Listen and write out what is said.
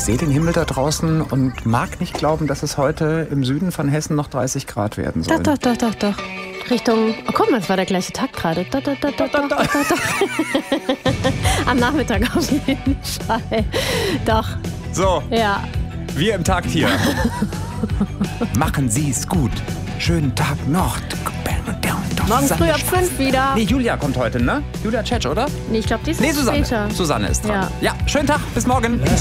sehe den Himmel da draußen und mag nicht glauben, dass es heute im Süden von Hessen noch 30 Grad werden soll. Doch. Richtung, oh guck mal, es war der gleiche Tag gerade. Doch. Am Nachmittag auf jeden Fall. Doch. So, Ja. wir im Takt hier. Machen Sie es gut. Schönen Tag noch. Morgen früh ab 5 wieder. Nee, Julia kommt heute, ne? Julia Tschetsch, oder? Nee, ich glaube, die ist Nee, Susanne. später. Susanne ist dran. Ja. Ja, schönen Tag. Bis morgen.